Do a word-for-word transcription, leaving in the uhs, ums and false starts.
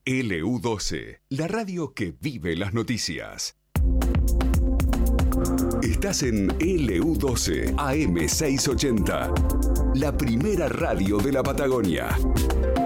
L U doce, la radio que vive las noticias. Estás en L U doce, A M seiscientos ochenta, la primera radio de la Patagonia.